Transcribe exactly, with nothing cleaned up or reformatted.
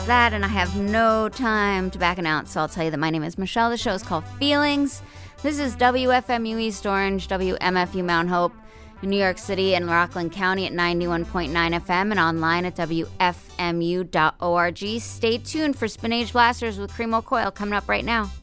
That, and I have no time to back announce, so I'll tell you that my name is Michelle. The show is called Feelings. This is W F M U East Orange, W M F U Mount Hope in New York City and Rockland County at ninety-one point nine F M and online at W F M U dot org. Stay tuned for Spinach Blasters with Cream O'Coil coming up right now.